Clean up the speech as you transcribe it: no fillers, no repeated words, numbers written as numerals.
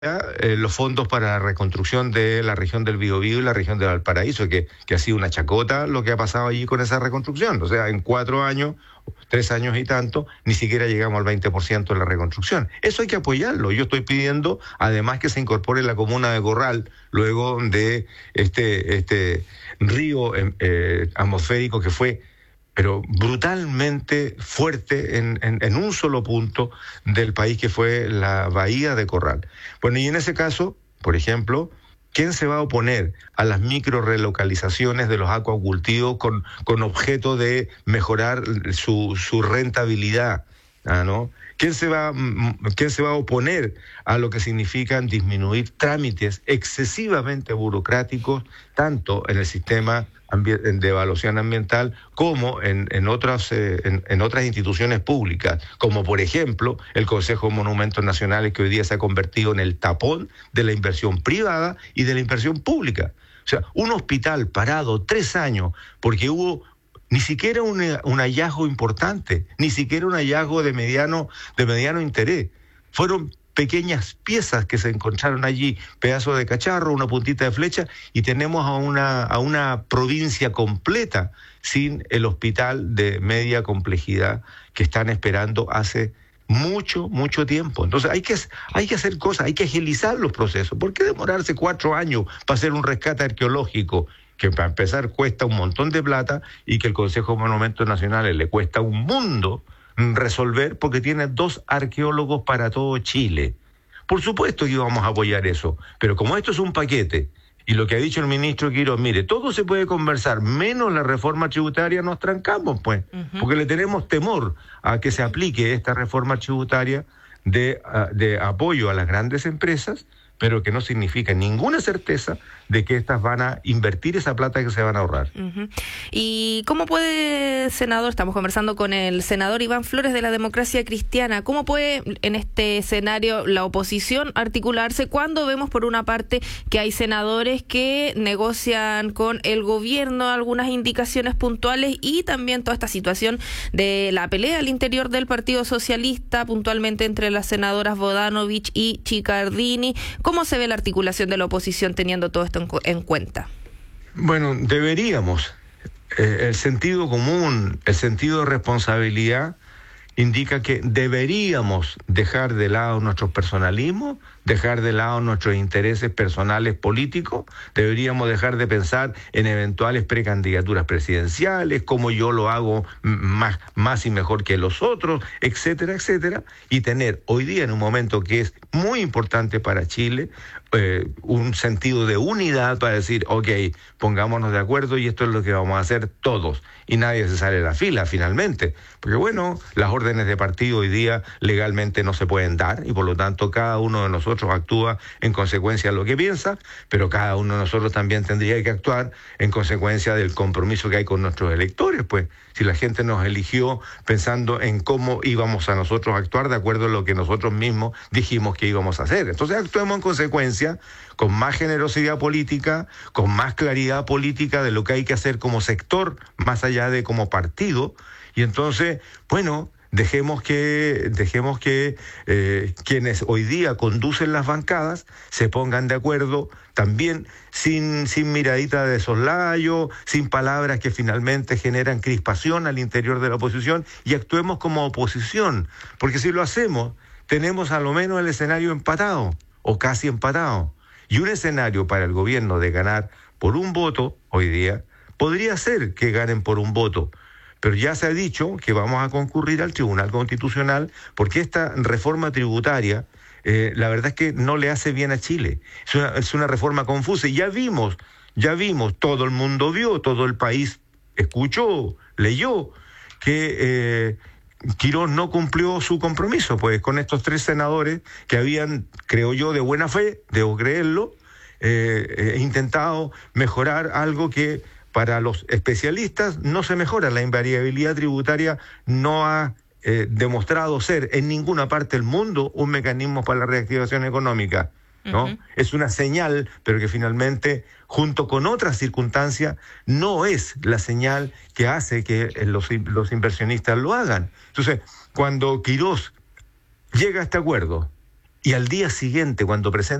los fondos para la reconstrucción de la región del Biobío y la región de Valparaíso, que ha sido una chacota lo que ha pasado allí con esa reconstrucción. O sea, en 4 años, 3 años y tanto, ni siquiera llegamos al 20% de la reconstrucción. Eso hay que apoyarlo. Yo estoy pidiendo, además, que se incorpore la comuna de Corral, luego de este río atmosférico que fue pero brutalmente fuerte en un solo punto del país, que fue la bahía de Corral. Bueno, y en ese caso, por ejemplo, ¿quién se va a oponer a las micro relocalizaciones de los acuacultivos con objeto de mejorar su rentabilidad? ¿No? ¿Quién se va a oponer a lo que significan disminuir trámites excesivamente burocráticos, tanto en el sistema de evaluación ambiental como en otras instituciones públicas, como por ejemplo el Consejo de Monumentos Nacionales, que hoy día se ha convertido en el tapón de la inversión privada y de la inversión pública? O sea, un hospital parado 3 años porque hubo ni siquiera un hallazgo importante, ni siquiera un hallazgo de mediano interés. Fueron pequeñas piezas que se encontraron allí, pedazos de cacharro, una puntita de flecha, y tenemos a una provincia completa sin el hospital de media complejidad que están esperando hace mucho tiempo. Entonces hay que hacer cosas, hay que agilizar los procesos. ¿Por qué demorarse 4 años para hacer un rescate arqueológico, que para empezar cuesta un montón de plata y que el Consejo de Monumentos Nacionales le cuesta un mundo resolver, porque tiene 2 arqueólogos para todo Chile? Por supuesto que íbamos a apoyar eso, pero como esto es un paquete, y lo que ha dicho el ministro Quiroz, mire, todo se puede conversar, menos la reforma tributaria, nos trancamos, pues, porque le tenemos temor a que se aplique esta reforma tributaria de apoyo a las grandes empresas, pero que no significa ninguna certeza de que estas van a invertir esa plata que se van a ahorrar. ¿Y cómo puede, senador, estamos conversando con el senador Iván Flores de la Democracia Cristiana, cómo puede en este escenario la oposición articularse cuando vemos por una parte que hay senadores que negocian con el gobierno algunas indicaciones puntuales, y también toda esta situación de la pelea al interior del Partido Socialista, puntualmente entre las senadoras Bodanovich y Chiccardini? ¿Cómo se ve la articulación de la oposición teniendo todo esto en cuenta? Bueno, deberíamos. El sentido común, el sentido de responsabilidad indica que deberíamos dejar de lado nuestros personalismos, dejar de lado nuestros intereses personales políticos, deberíamos dejar de pensar en eventuales precandidaturas presidenciales, como yo lo hago más y mejor que los otros, etcétera, etcétera, y tener hoy día, en un momento que es muy importante para Chile, un sentido de unidad para decir, ok, pongámonos de acuerdo y esto es lo que vamos a hacer todos, y nadie se sale de la fila finalmente, porque bueno, las órdenes de partido hoy día legalmente no se pueden dar, y por lo tanto cada uno de nosotros actúa en consecuencia de lo que piensa, pero cada uno de nosotros también tendría que actuar en consecuencia del compromiso que hay con nuestros electores. Pues si la gente nos eligió pensando en cómo íbamos a nosotros a actuar de acuerdo a lo que nosotros mismos dijimos que íbamos a hacer, entonces actuemos en consecuencia, con más generosidad política, con más claridad política de lo que hay que hacer como sector, más allá de como partido, y entonces, bueno, dejemos que quienes hoy día conducen las bancadas se pongan de acuerdo también, sin miradita de soslayo, sin palabras que finalmente generan crispación al interior de la oposición, y actuemos como oposición, porque si lo hacemos, tenemos a lo menos el escenario empatado, o casi empatado, y un escenario para el gobierno de ganar por un voto hoy día, podría ser que ganen por un voto, pero ya se ha dicho que vamos a concurrir al Tribunal Constitucional, porque esta reforma tributaria, la verdad es que no le hace bien a Chile. Es una reforma confusa, y ya vimos, todo el mundo vio, todo el país escuchó, leyó, que Quiroz no cumplió su compromiso, pues con estos 3 senadores que habían, creo yo, de buena fe, debo creerlo, intentado mejorar algo que para los especialistas no se mejora. La invariabilidad tributaria no ha demostrado ser en ninguna parte del mundo un mecanismo para la reactivación económica, ¿no? Uh-huh. Es una señal, pero que finalmente, junto con otras circunstancias, no es la señal que hace que los inversionistas lo hagan. Entonces, cuando Quiroz llega a este acuerdo y al día siguiente, cuando presenta